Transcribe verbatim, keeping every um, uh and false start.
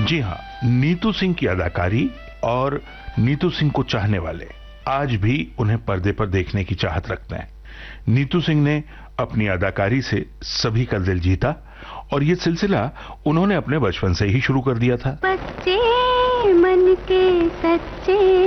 जी हाँ, नीतू सिंह की अदाकारी और नीतू सिंह को चाहने वाले आज भी उन्हें पर्दे पर देखने की चाहत रखते हैं। नीतू सिंह ने अपनी अदाकारी से सभी का दिल जीता और ये सिलसिला उन्होंने अपने बचपन से ही शुरू कर दिया था। बच्चे मन के सच्चे